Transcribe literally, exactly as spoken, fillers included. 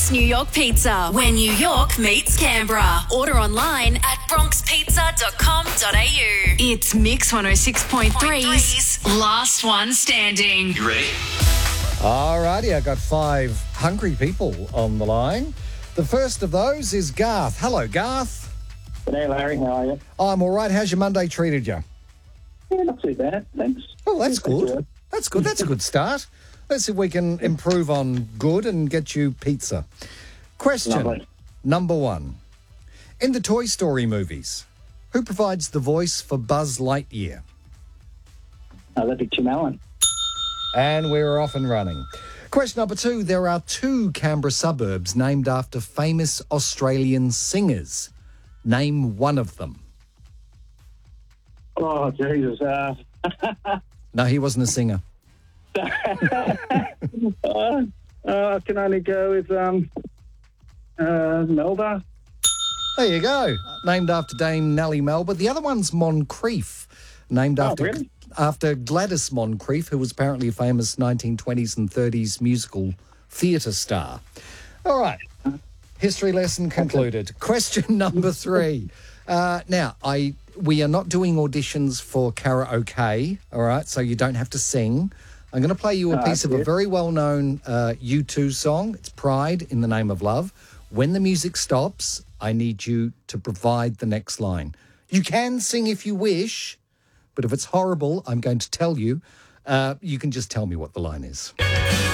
Bronx, New York Pizza, where New York meets Canberra. Order online at bronx pizza dot com dot a u. It's Mix one oh six point three's Last One Standing. You ready? All righty, I got five hungry people on the line. The first of those is Garth. Hello, Garth. G'day, Larry. How are you? I'm all right. How's your Monday treated you? Yeah, not too bad. Thanks. Oh, that's Thank good. you. That's good. That's a good start. Let's see if we can improve on good and get you pizza. Question Lovely. number one. In the Toy Story movies, who provides the voice for Buzz Lightyear? Uh, that'd be Tim Allen. And we're off and running. Question number two. There are two Canberra suburbs named after famous Australian singers. Name one of them. Oh, Jesus. Uh, No, he wasn't a singer. uh, uh, I can only go with um, uh, Melba. There you go. Named after Dame Nellie Melba. The other one's Moncrief, named Oh, after really? after Gladys Moncrief, who was apparently a famous nineteen twenties and thirties musical theatre star. All right. History lesson concluded. Question number three. Uh, now, I we are not doing auditions for karaoke, all right, so you don't have to sing. I'm going to play you a Ah, piece of a good. very well-known uh, U two song. It's Pride in the Name of Love. When the music stops, I need you to provide the next line. You can sing if you wish, but if it's horrible, I'm going to tell you. Uh, you can just tell me what the line is.